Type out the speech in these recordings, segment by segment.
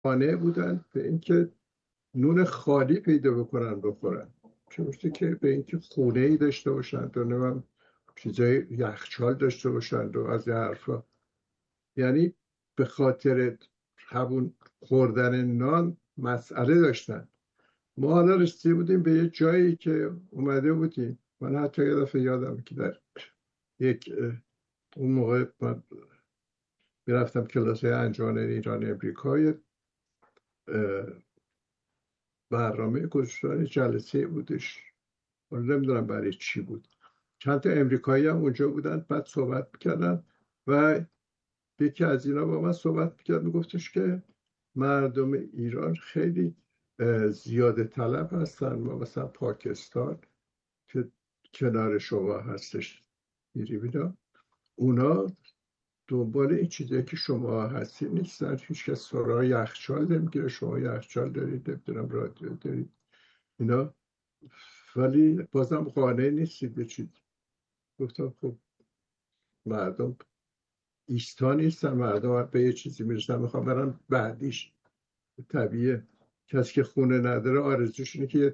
قانع بودن به اینکه نون خالی پیدا بکنن بخورن، چه که به اینکه خونه ای داشته باشند و نمیم چیزای یخچال داشته باشند و از این حرفا. یعنی به خاطر همون خوردن نان مسئله داشتن. ما حالا رسیده بودیم به یه جایی که اومده بودیم، من حتی یه دفعه یادم که در یک اون موقع من میرفتم کلاس انجمن ایران امریکای، برنامه گذاشتن جلسه بودش، حالا نمیدونم برای چی بود. چند تا امریکایی هم اونجا بودن، بعد صحبت میکردن و یکی از اینا با من صحبت میکرد، میگفتش که مردم ایران خیلی زیاده طلب هستن. ما مثلا پاکستان که کنار شما هستش میری اینا، اونا دنبال این چیزی که شما هستی نیستن. هیچ کس سراغ یخچال نمیگیره. شما یخچال دارید، نمیدونم رادیو دارید اینا، ولی بازم قانع نیستید به چیز. گفتم خب مردم ایستا نیستن، مردم به یه چیزی میرسن میخوام برن بعدیش. طبیعیه کسی که خونه نداره آرزوش اینه که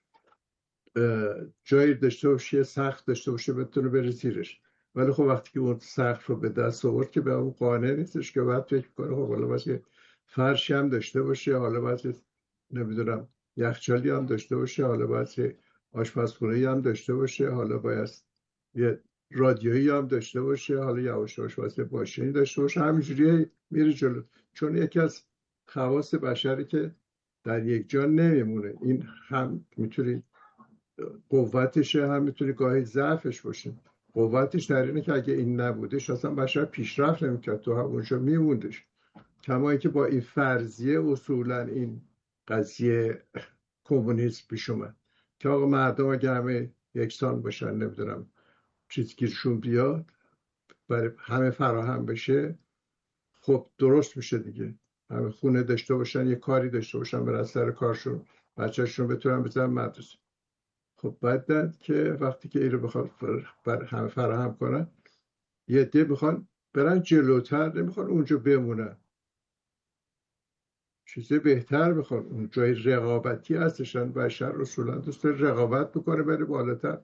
جایی داشته باشه، سقف داشته باشه بتونه بره زیرش. ولی خب وقتی که اون سقف رو به دست آورد که به اون قانع نیستش، که بعد فکر کنه خب حالا باید فرشی هم داشته باشه، حالا باید نمیدونم یخچالی هم داشته باشه، حالا باید آشپزخونه‌ای هم داشته باشه، حالا باید یه رادیویی هم داشته باشه، حالا یواش یواش باید ماشینی داشته باشه. همینجوری میره جلو، چون یکی از خواص بشری که در یک جا نمیمونه. این هم میتونی قوتشه، هم میتونه گاهی ضعفش باشه. قوتش در اینه که اگه این نبودش اصلا بشر پیشرفت نمیکرد، تو همونجا میموندش. کما اینکه با این فرضیه اصولا این قضیه کمونیسم پیش اومد که آقا مردم اگه همه یکسان باشن، نمیدونم چیز گیرشون بیاد، برای همه فراهم بشه، خب درست میشه دیگه. همه خونه داشته باشن، یه کاری داشته باشن، برن سر کارشون، بچه‌شون بتونن بزنن مدرسه. خب بعد که وقتی که این رو بخواد بر همه فراهم کنن، یه عده میخوان برن جلوتر، نمیخوان اونجا بمونن، چیزی بهتر میخوان. اون جای رقابتی هستشن، بشر اصولا دوست داره رقابت بکنه بره بالاتر.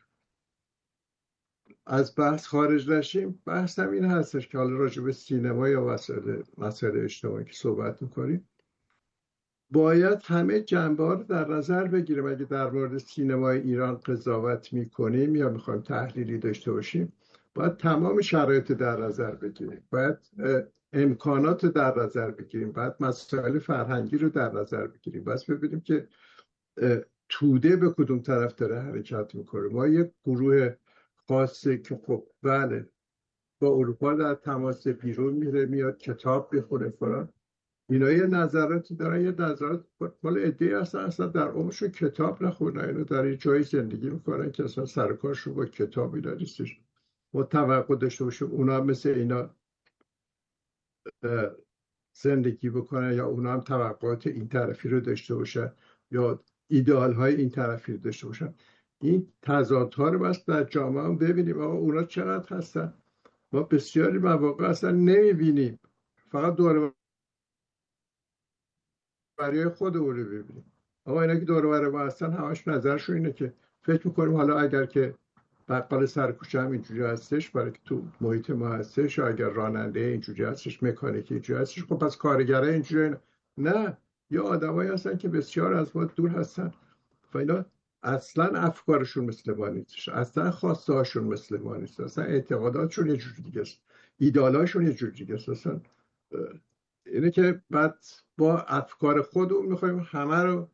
از بحث خارج نشیم. بحث هم این هستش که حالا راجع به سینما یا مسائل اجتماعی که صحبت میکنیم، باید همه جنبه ها رو در نظر بگیریم. اگه در مورد سینمای ایران قضاوت میکنیم یا میخوایم تحلیلی داشته باشیم، باید تمام شرایط در نظر بگیریم، باید امکانات در نظر بگیریم، باید مسائل فرهنگی رو در نظر بگیریم، باید ببینیم که توده به کدوم طرف داره حرکت میکنه. ما یک گروه خاصه که خب بله با اروپا در تماس، بیرون میره میاد کتاب بخونه فلان، اینا یه نظراتی دارن. یه نظرات مال عده‌ای هستن اصلا در عمرشون کتاب نخوندن، اینا در یه جایی زندگی میکنن که اصلا سر کارشون با کتاب اینا نیستش. ما توقع داشته باشیم اونا هم مثل اینا زندگی بکنن، یا اونا هم توقعات این طرفی رو داشته باشن، یا ایدئال های این طرفی رو داشته باشن. این تضادها رو بس در جامعه هم ببینیم. آقا اونا چقدر هستن، ما بسیاری مواقع اصلا نمیبینیم، فقط دور برای خودمون رو ببینیم. آقا اینا که دور و بر ما هستن همش نظرشون اینه که فکر میکنیم حالا اگر که بقال سرکوچه هم اینجوری هستش، برای که تو محیط ما هستش، یا اگر راننده اینجوری هستش، مکانیکی اینجوری هستش، خب پس کارگره اینجوری. نه، یا آدمایی هستن که بسیار از ما دور هستن و اینا اصلا افکارشون مثل ما نیستش، اصلا خواسته هاشون مثل ما نیست، اصلا اعتقاداتشون یه جوری دیگه است، ایدالاشون یه جوری دیگه است. اصلا اینه که بعد با افکار خودمون میخوایم همه رو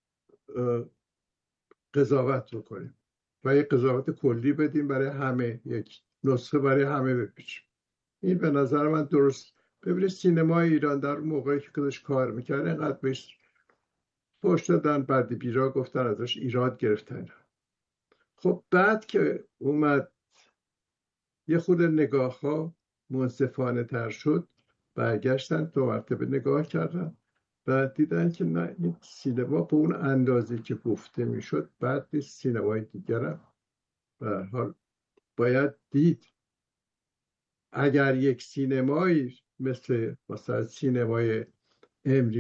قضاوت بکنیم و یک قضاوت کلی بدیم برای همه، یک نسخه برای همه بپیچیم. این به نظر من درست. ببینید سینمای ایران در موقعی که خودش کار میکرد اینقدر بهش پشت دادن، بعد بیرا گفتن، ازش ایراد گرفتن. خب بعد که اومد یه خود نگاه ها منصفانه تر شد، برگشتن دو مرتبه نگاه کردن و دیدن که نه، این سینما به اون اندازه که گفته میشد بعد نیست. سینمای دیگرم به هر حال باید دید. اگر یک سینمایی مثل مثلا سینمای امری